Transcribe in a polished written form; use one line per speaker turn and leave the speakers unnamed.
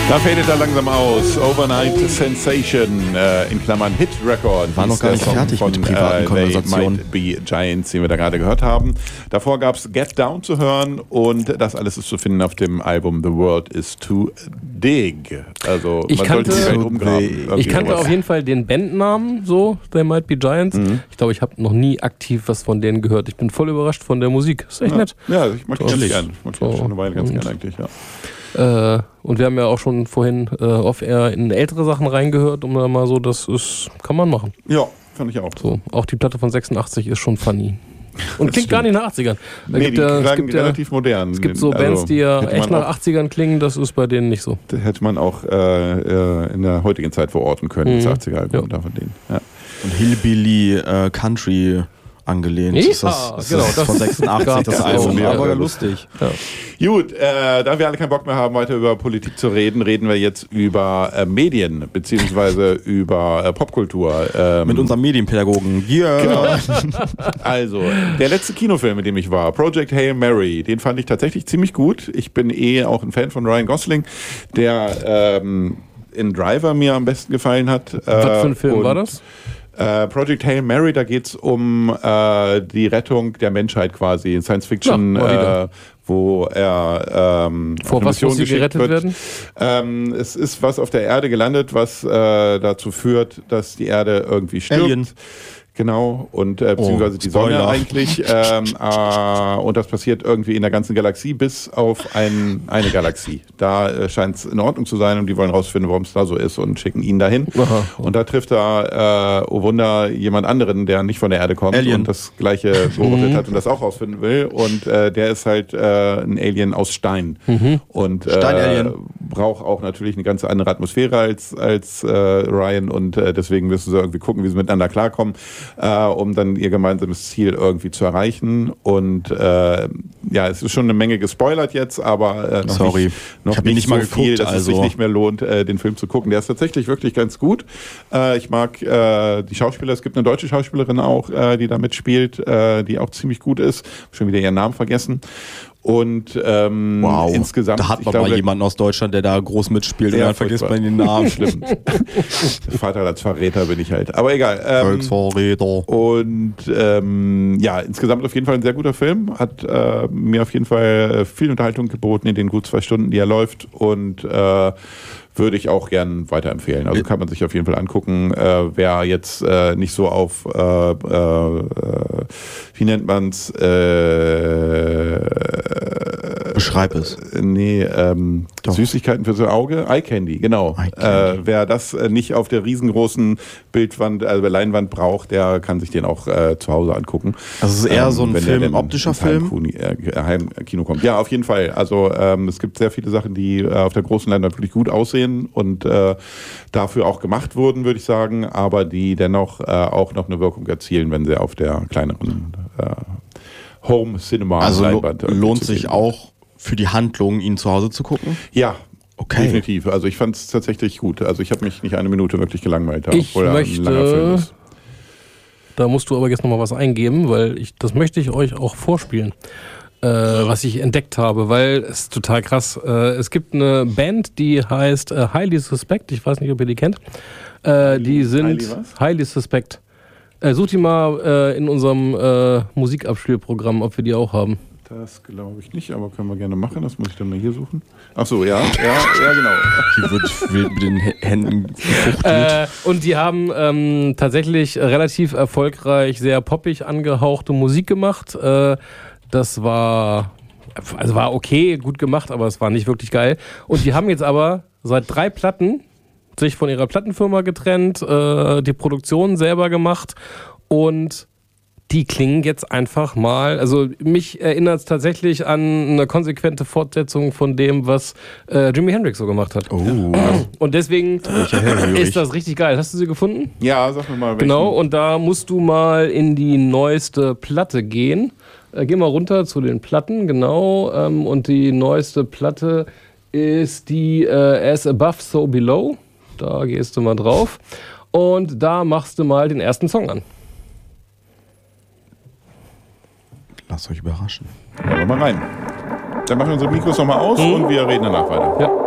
Da fadet er langsam aus. Overnight Sensation, in Klammern Hit Record.
War noch gar nicht fertig mit privaten Konversationen.
They Might Be Giants, den wir da gerade gehört haben. Davor gab es Get Down zu hören und das alles ist zu finden auf dem Album The World Is Too Dig. Also man sollte die Welt umgraben.
Ich kannte auf jeden Fall den Bandnamen, so, They Might Be Giants. Ich glaube, ich habe noch nie aktiv was von denen gehört. Ich bin voll überrascht von der Musik. Ist echt nett.
Ja, ich mag das gerne. Ich mag das schon eine Weile ganz gerne eigentlich, ja.
Und wir haben ja auch schon vorhin off-air in ältere Sachen reingehört, um da mal so, das ist, kann man machen.
Ja, fand ich auch.
So, auch die Platte von 86 ist schon funny. Und klingt gar nicht nach 80ern.
Nee, die klangen relativ modern.
Es gibt so Bands, die ja echt nach 80ern klingen, das ist bei denen nicht so.
Das hätte man auch in der heutigen Zeit verorten können, das 80er-Album da von denen. Ja.
Und Hillbilly Country angelehnt.
Ja,
Das ist von 86 das Album, aber lustig.
Ja. Gut, da wir alle keinen Bock mehr haben, weiter über Politik zu reden, reden wir jetzt über Medien, beziehungsweise über Popkultur.
Mit unserem Medienpädagogen. Yeah.
Genau. Also, der letzte Kinofilm, in dem ich war, Project Hail Mary, den fand ich tatsächlich ziemlich gut. Ich bin auch ein Fan von Ryan Gosling, der in Driver mir am besten gefallen hat.
Was für ein Film war das?
Project Hail Mary, da geht es um die Rettung der Menschheit quasi in Science Fiction, wo er
vor was muss sie gerettet werden?
Es ist was auf der Erde gelandet, was dazu führt, dass die Erde irgendwie stirbt.
Alien.
Genau, und beziehungsweise die Sonne eigentlich. Und das passiert irgendwie in der ganzen Galaxie, bis auf eine Galaxie. Da scheint es in Ordnung zu sein und die wollen rausfinden, warum es da so ist und schicken ihn dahin.
Aha.
Und da trifft er, oh Wunder, jemand anderen, der nicht von der Erde kommt und das Gleiche beobachtet hat und das auch rausfinden will. Und der ist halt ein Alien aus Stein. Und braucht auch natürlich eine ganz andere Atmosphäre als Ryan und deswegen müssen sie irgendwie gucken, wie sie miteinander klarkommen. Um dann ihr gemeinsames Ziel irgendwie zu erreichen. Und es ist schon eine Menge gespoilert jetzt, aber noch nicht mal so viel, dass es sich nicht mehr lohnt, den Film zu gucken. Der ist tatsächlich wirklich ganz gut. Ich mag die Schauspieler, es gibt eine deutsche Schauspielerin auch, die da mitspielt, die auch ziemlich gut ist. Schon wieder ihren Namen vergessen. Und insgesamt...
Da hat man mal jemanden aus Deutschland, der da groß mitspielt und dann vergisst man den Namen.
Schlimm. Vaterlandsverräter bin ich halt. Aber egal.
Volksverräter.
Und insgesamt auf jeden Fall ein sehr guter Film. Hat mir auf jeden Fall viel Unterhaltung geboten in den gut 2 Stunden, die er läuft. Und würde ich auch gern weiterempfehlen. Also kann man sich auf jeden Fall angucken. Wer jetzt nicht so auf, wie nennt man's?
Beschreib es.
Süßigkeiten für so Auge. Eye Candy, genau. Wer das nicht auf der riesengroßen Bildwand, also Leinwand braucht, der kann sich den auch zu Hause angucken.
Also es ist eher so ein Film, optischer Film?
Heimkino kommt. Ja, auf jeden Fall. Also es gibt sehr viele Sachen, die auf der großen Leinwand wirklich gut aussehen und dafür auch gemacht wurden, würde ich sagen, aber die dennoch auch noch eine Wirkung erzielen, wenn sie auf der kleineren Home Cinema Leinwand
lohnt sich auch für die Handlung, ihn zu Hause zu gucken?
Ja, okay. Definitiv. Also ich fand es tatsächlich gut. Also ich habe mich nicht eine Minute wirklich gelangweilt, obwohl er ein langer Film ist.
Da musst du aber jetzt nochmal was eingeben, weil das möchte ich euch auch vorspielen. Was ich entdeckt habe, weil es ist total krass. Es gibt eine Band, die heißt Highly Suspect. Ich weiß nicht, ob ihr die kennt. Die sind Highly Suspect. Sucht die mal in unserem Musikabspielprogramm, ob wir die auch haben.
Das glaube ich nicht, aber können wir gerne machen. Das muss ich dann mal hier suchen. Ach so, ja, genau.
Hier wird wild mit den Händen gefuchtelt.
Und die haben tatsächlich relativ erfolgreich, sehr poppig angehauchte Musik gemacht. Das war okay, gut gemacht, aber es war nicht wirklich geil. Und die haben jetzt aber seit 3 Platten sich von ihrer Plattenfirma getrennt, die Produktion selber gemacht und die klingen jetzt einfach mal, also mich erinnert es tatsächlich an eine konsequente Fortsetzung von dem, was Jimi Hendrix so gemacht hat. Und deswegen ist das richtig geil. Hast du sie gefunden?
Ja, sag mir mal. Welchen.
Genau, und da musst du mal in die neueste Platte gehen. Geh mal runter zu den Platten, genau. Und die neueste Platte ist die As Above, So Below. Da gehst du mal drauf. Und da machst du mal den ersten Song an.
Lasst euch überraschen.
Hören wir mal rein. Dann machen wir unsere Mikros nochmal aus und wir reden danach weiter.
Ja.